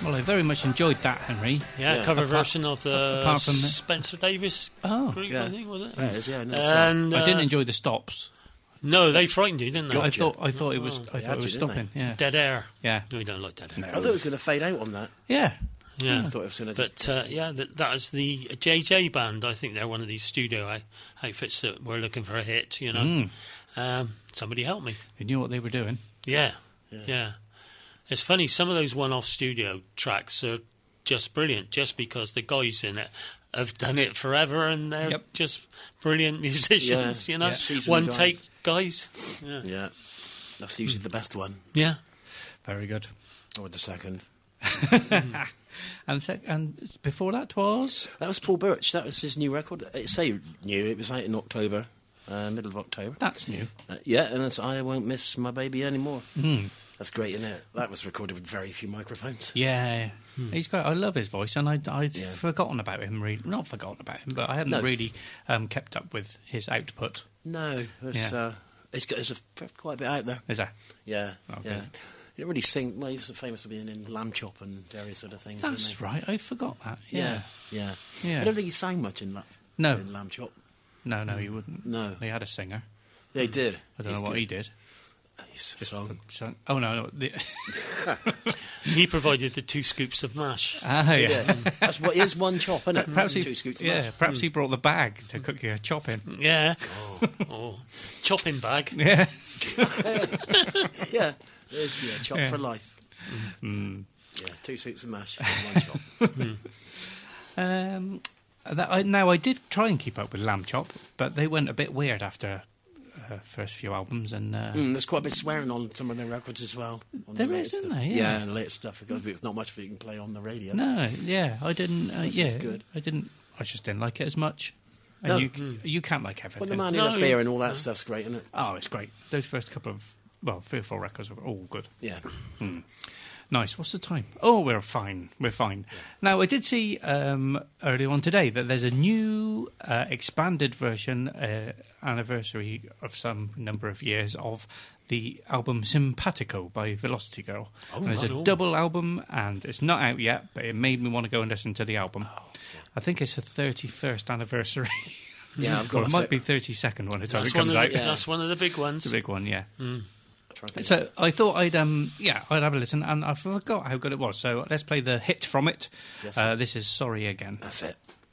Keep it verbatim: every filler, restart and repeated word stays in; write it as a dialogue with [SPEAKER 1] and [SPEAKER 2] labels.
[SPEAKER 1] Well, I very much enjoyed that, Henry.
[SPEAKER 2] Yeah,
[SPEAKER 3] Yeah.
[SPEAKER 2] cover
[SPEAKER 1] Apart-
[SPEAKER 2] version of the
[SPEAKER 1] apart from the-
[SPEAKER 2] Spencer Davis
[SPEAKER 1] Oh,
[SPEAKER 2] group,
[SPEAKER 3] yeah.
[SPEAKER 2] I think, was it?
[SPEAKER 3] That is, yeah. No,
[SPEAKER 2] And,
[SPEAKER 1] I didn't
[SPEAKER 2] uh,
[SPEAKER 1] enjoy the stops.
[SPEAKER 2] No, they frightened you, didn't they?
[SPEAKER 1] I
[SPEAKER 3] Gotcha.
[SPEAKER 1] thought I thought it was I
[SPEAKER 3] they
[SPEAKER 1] thought
[SPEAKER 3] had
[SPEAKER 1] it was
[SPEAKER 3] you, didn't
[SPEAKER 1] stopping. Yeah,
[SPEAKER 2] Dead air.
[SPEAKER 1] yeah,
[SPEAKER 2] No, we don't like dead air.
[SPEAKER 1] No.
[SPEAKER 3] I thought it was going to fade out on that.
[SPEAKER 1] yeah.
[SPEAKER 2] Yeah.
[SPEAKER 3] I thought it was going to.
[SPEAKER 2] But uh, yeah, that, that is the J J band. I think they're one of these studio out- outfits that were looking for a hit. You know,
[SPEAKER 1] Mm.
[SPEAKER 2] um, somebody help me.
[SPEAKER 1] They knew what they were doing.
[SPEAKER 2] Yeah.
[SPEAKER 3] Yeah.
[SPEAKER 2] yeah, It's funny. Some of those one-off studio tracks are just brilliant, just because the guys in it have done it forever, and they're
[SPEAKER 1] Yep.
[SPEAKER 2] just brilliant musicians.
[SPEAKER 3] Yeah.
[SPEAKER 2] You know,
[SPEAKER 3] Yeah. Seasoned
[SPEAKER 2] one
[SPEAKER 3] guys.
[SPEAKER 2] take guys. Yeah,
[SPEAKER 3] Yeah, that's usually the best one,
[SPEAKER 2] yeah.
[SPEAKER 1] Very good.
[SPEAKER 3] or the second.
[SPEAKER 1] And sec- and before that was
[SPEAKER 3] That was Paul Birch. That was his new record. It say new. It was out in October, uh, middle of October.
[SPEAKER 1] that's new.
[SPEAKER 3] Uh, yeah, and it's I Won't Miss My Baby Anymore.
[SPEAKER 1] Mm.
[SPEAKER 3] That's great, isn't it? That was recorded with very few microphones.
[SPEAKER 1] Yeah, he's great. I love his voice, and I, I'd
[SPEAKER 3] Yeah.
[SPEAKER 1] forgotten about him. Really, not forgotten about him, but I hadn't
[SPEAKER 3] No.
[SPEAKER 1] really um, kept up with his output.
[SPEAKER 3] No, it's
[SPEAKER 1] Yeah.
[SPEAKER 3] uh, it's got it's a, quite a bit out there.
[SPEAKER 1] Is that?
[SPEAKER 3] Yeah,
[SPEAKER 1] Okay.
[SPEAKER 3] yeah. He didn't really sing. Well, he was famous for being in Lamb Chop and various other things.
[SPEAKER 1] That's
[SPEAKER 3] didn't he?
[SPEAKER 1] right. I forgot that.
[SPEAKER 3] Yeah,
[SPEAKER 1] Yeah.
[SPEAKER 3] yeah.
[SPEAKER 1] Yeah.
[SPEAKER 3] I don't think he sang much in, La-
[SPEAKER 1] No.
[SPEAKER 3] in Lamb Chop.
[SPEAKER 1] No, no, he wouldn't.
[SPEAKER 3] No.
[SPEAKER 1] He had a singer.
[SPEAKER 3] Yeah, he did.
[SPEAKER 1] I don't
[SPEAKER 3] He's
[SPEAKER 1] know what
[SPEAKER 3] good.
[SPEAKER 1] he did.
[SPEAKER 3] He's a song.
[SPEAKER 1] So, oh no, no. The,
[SPEAKER 2] He provided the two scoops of mash.
[SPEAKER 1] ah, yeah.
[SPEAKER 3] Yeah, that's what is one chop, isn't it?
[SPEAKER 1] Perhaps he,
[SPEAKER 3] Two scoops of
[SPEAKER 1] yeah,
[SPEAKER 3] mash.
[SPEAKER 1] perhaps he brought the bag to cook your chop in.
[SPEAKER 2] Yeah. Oh. Chopping bag.
[SPEAKER 1] Yeah.
[SPEAKER 3] Yeah, yeah, chop
[SPEAKER 1] Yeah.
[SPEAKER 3] for life.
[SPEAKER 1] Mm.
[SPEAKER 3] Yeah, two soups of mash, one chop.
[SPEAKER 1] Um, that I, now I did try and keep up with Lamb Chop, but they went a bit weird after uh, first few albums, and uh,
[SPEAKER 3] Mm, there's quite a bit of swearing on some of their records as well. On
[SPEAKER 1] There
[SPEAKER 3] the
[SPEAKER 1] is,
[SPEAKER 3] latest
[SPEAKER 1] isn't
[SPEAKER 3] stuff.
[SPEAKER 1] there? Yeah.
[SPEAKER 3] Yeah, and the latest stuff because it's not much that you can play on the radio.
[SPEAKER 1] no, yeah, I didn't. Uh,
[SPEAKER 3] So it's
[SPEAKER 1] yeah,
[SPEAKER 3] just good.
[SPEAKER 1] I didn't. I just didn't like it as much. And
[SPEAKER 3] No.
[SPEAKER 1] you you can't like
[SPEAKER 3] But
[SPEAKER 1] everything.
[SPEAKER 3] the man who
[SPEAKER 2] No,
[SPEAKER 3] loves beer
[SPEAKER 2] yeah.
[SPEAKER 3] and all that stuff's great, isn't it?
[SPEAKER 1] Oh, it's great. Those first couple of well, three or four records were all good.
[SPEAKER 3] Yeah.
[SPEAKER 1] Nice. What's the time? Oh, we're fine. We're fine. Now, I did see um, earlier on today that there's a new uh, expanded version, uh, anniversary of some number of years of the album Simpatico by Velocity Girl.
[SPEAKER 3] Oh,
[SPEAKER 1] and there's
[SPEAKER 2] right
[SPEAKER 1] a
[SPEAKER 2] on.
[SPEAKER 1] double album, and it's not out yet, but it made me want to go and listen to the album.
[SPEAKER 3] Oh,
[SPEAKER 1] I think it's the thirty-first anniversary.
[SPEAKER 3] Yeah, I've got
[SPEAKER 1] Well,
[SPEAKER 3] a
[SPEAKER 1] it might
[SPEAKER 3] fit.
[SPEAKER 1] be thirty-second when the time
[SPEAKER 2] That's
[SPEAKER 1] it
[SPEAKER 2] one,
[SPEAKER 1] comes
[SPEAKER 2] of
[SPEAKER 1] out.
[SPEAKER 2] the, that's one of the big ones.
[SPEAKER 1] It's a big one, yeah.
[SPEAKER 3] Trying to think.
[SPEAKER 1] So I thought I'd um yeah I'd have a listen, and I forgot how good it was. So let's play the hit from it.
[SPEAKER 3] Yes,
[SPEAKER 1] uh,
[SPEAKER 3] sir.
[SPEAKER 1] this is Sorry Again.
[SPEAKER 3] That's it.